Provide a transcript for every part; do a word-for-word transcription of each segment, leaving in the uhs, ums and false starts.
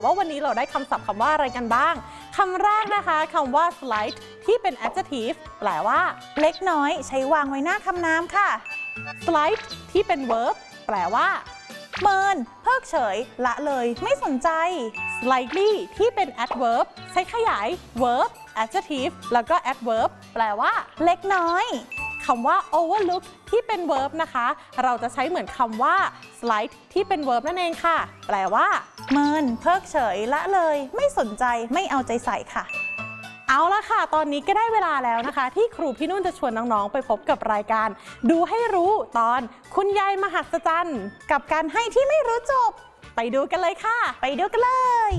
ว่าวันนี้เราได้คำศัพท์คำว่าอะไรกันบ้างคำแรกนะคะคำว่า slight ที่เป็น adjective แปลว่าเล็กน้อยใช้วางไว้หน้าคำนามค่ะ slight ที่เป็น verb แปลว่าเมินเพิกเฉยละเลยไม่สนใจ slightly ที่เป็น adverb ใช้ขยาย verb adjective แล้วก็ adverb แปลว่าเล็กน้อยคำว่า overlook ที่เป็น verb นะคะเราจะใช้เหมือนคำว่า slight ที่เป็น verb นั่นเองค่ะแปลว่าเมินเพิกเฉยละเลยไม่สนใจไม่เอาใจใส่ค่ะเอาละค่ะตอนนี้ก็ได้เวลาแล้วนะคะที่ครูพี่นุ่นจะชวนน้องๆไปพบกับรายการดูให้รู้ตอนคุณยายมหัศจรรย์กับการให้ที่ไม่รู้จบไปดูกันเลยค่ะไปดูกันเลย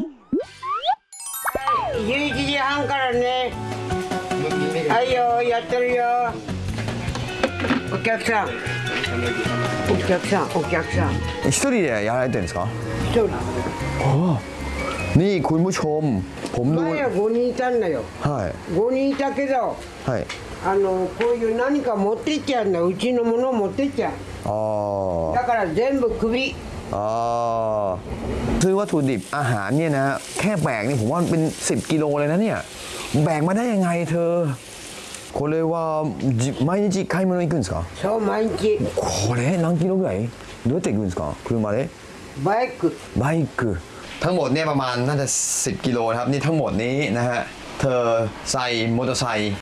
じゅういちじはんからねはいよやってるよお客さんお客さんお客さん一人でやられてるんですか一人นี่คุณผู้ชมผมดู前はごにんいたんだよはいごにんいたけどはいあのこういう何か持ってっちゃうんだうちのもの持ってっちゃうอ๋อだから全部首อ๋อซื้อวัตถุดิบอาหารเนี่ยนะแค่แบกนี่ผมว่าเป็นสิบกิโลเลยนะเนี่ยแบกมาได้ยังไงเธอこれは毎日買い物行くんですかそう毎日これ何キロぐらいどうやって行くんですか車でバイクバイクทั้งหมดเนี่ยประมาณน่าจะสิบกิโลครับนี่ทั้งหมดนี้นะฮะเธอใส่มอเตอร์ไซค์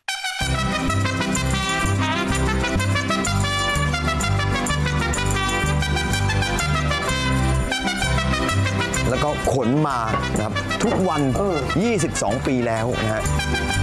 แล้วก็ขนมานะครับทุกวันยี่สิบสองปีแล้วนะฮะ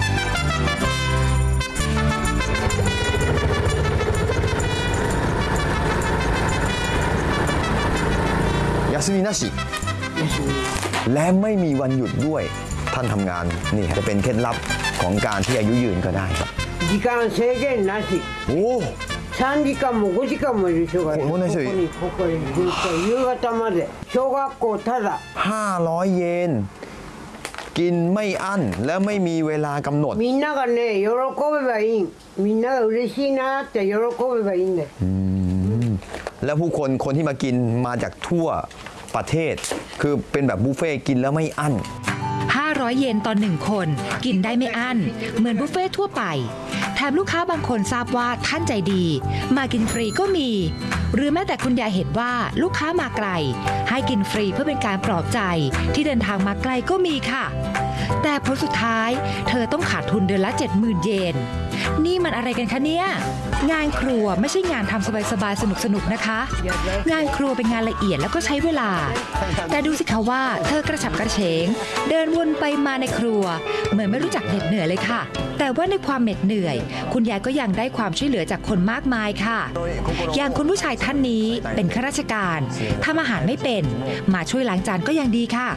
休みなしและไม่มีวันหยุดด้วยท่านทำงานนี่จะเป็นเคล็ดลับของการที่อายุยืนก็ได้ครับ時間制限なしโอ้さんじかんもごじかんもいる人がいるここにここにずっと夕方まで小学校ただห้าร้อยเยนกินไม่อั้นและไม่มีเวลากำหนดみんながね喜べばいいみんなが嬉しいなって喜べばいいんだよแล้วผู้คนคนที่มากินมาจากทั่วประเทศคือเป็นแบบบุฟเฟ่กินแล้วไม่อั้นห้าร้อยเยนต่อหนึ่งคนกินได้ไม่อั้นเหมือนบุฟเฟ่ทั่วไปแถมลูกค้าบางคนทราบว่าท่านใจดีมากินฟรีก็มีหรือแม้แต่คุณยายเห็นว่าลูกค้ามาไกลให้กินฟรีเพื่อเป็นการปลอบใจที่เดินทางมาไกลก็มีค่ะแต่ผลสุดท้ายเธอต้องขาดทุนเดือนละ เจ็ดหมื่น เยนนี่มันอะไรกันคะเนี่ยงานครัวไม่ใช่งานทำสบายๆสนุกๆนะคะงานครัวเป็นงานละเอียดแล้วก็ใช้เวลาแต่ดูสิคะว่าเธอกระฉับกระเฉงเดินวนไปมาในครัวเหมือนไม่รู้จักเหน็ดเหนื่อยเลยค่ะแต่ว่าในความเหน็ดเหนื่อยคุณยายก็ยังได้ความช่วยเหลือจากคนมากมายค่ะอย่างคุณผู้ชายท่านนี้เป็นข้าราชการทำอาหารไม่เป็นมาช่วยล้างจานก็ยังดีค่ะ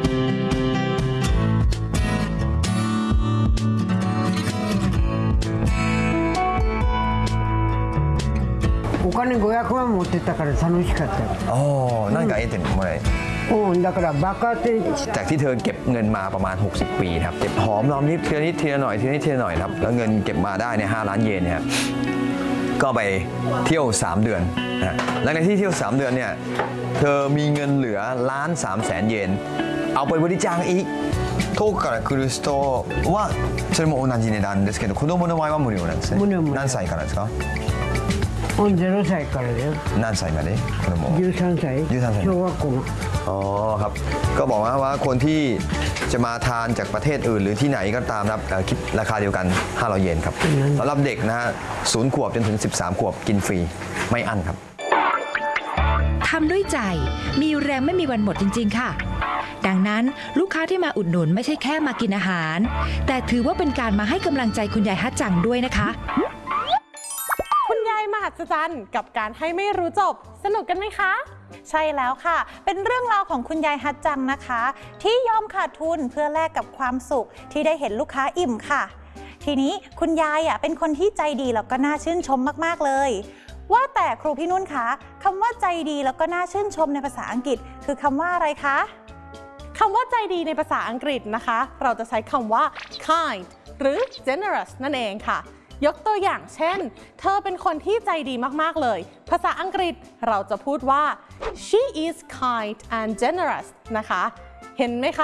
お金ごひゃくまん持ってたから楽しかったよอ๋อนั่นก็เอเทนโมเลยうんだからバカってจากที่เธอเก็บเงินมาประมาณหกสิบปีครับเก็บหอมรอมริบทีละนิดทีละหน่อยทีละนิดทีละหน่อยครับแล้วเงินเก็บมาได้เนี่ยห้าล้านเยนเนี่ยก็ไปเที่ยวสามเดือนนะและในที่เที่ยวสามเดือนเนี่ยเธอมีเงินเหลือล้านสามแสนเยนเอาไปบริจาคอีก遠くから来る人はそれも同じ値段ですけど子供の場合は無料なんですね何歳からですかゼロ歳からだよ何歳まで子供じゅうさんさいじゅうさんさい小学校のอ๋อครับก็บอกว่าคนที่จะมาทานจากประเทศอื่นหรือที่ไหนก็ตามครับคิดราคาเดียวกันห้าร้อยเยนครับสำหรับเด็กนะฮะศูนย์ขวบจนถึงสิบสามขวบกินฟรีไม่อั้นครับทำด้วยใจมีแรงไม่มีวันหมดจริงๆค่ะดังนั้นลูกค้าที่มาอุดหนุนไม่ใช่แค่มากินอาหารแต่ถือว่าเป็นการมาให้กำลังใจคุณยายฮัจจังด้วยนะคะคุณยายมหัศจรรย์กับการให้ไม่รู้จบสนุกกันไหมคะใช่แล้วค่ะเป็นเรื่องราวของคุณยายฮัจจังนะคะที่ยอมขาดทุนเพื่อแลกกับความสุขที่ได้เห็นลูกค้าอิ่มค่ะทีนี้คุณยายอ่ะเป็นคนที่ใจดีแล้วก็น่าชื่นชมมากๆเลยว่าแต่ครูพี่นุ่นคะคำว่าใจดีแล้วก็น่าชื่นชมในภาษาอังกฤษคือคำว่าอะไรคะคำว่าใจดีในภาษาอังกฤษนะคะเราจะใช้คำว่า kind หรือ generous นั่นเองค่ะยกตัวอย่างเช่นเธอเป็นคนที่ใจดีมากๆเลยภาษาอังกฤษเราจะพูดว่า she is kind and generous นะคะเห็นไหมคะ